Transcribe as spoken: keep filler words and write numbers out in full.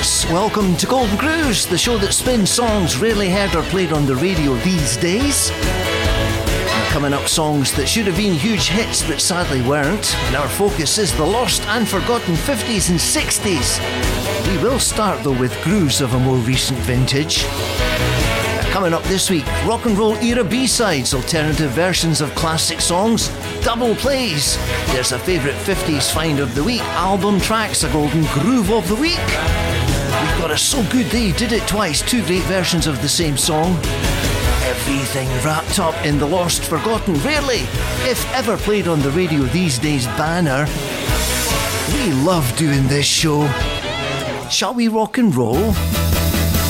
Yes, welcome to Golden Grooves, the show that spins songs rarely heard or played on the radio these days. Now, coming up, songs that should have been huge hits but sadly weren't, and our focus is the lost and forgotten fifties and sixties. We will start though with grooves of a more recent vintage. Now, coming up this week, rock and roll era B-sides, alternative versions of classic songs, double plays. There's a favourite fifties find of the week, album tracks, a golden groove of the week. We've got a So Good They Did It Twice, two great versions of the same song. Everything wrapped up in the lost, forgotten, rarely, if ever played on the radio these days banner. We love doing this show. Shall we rock and roll?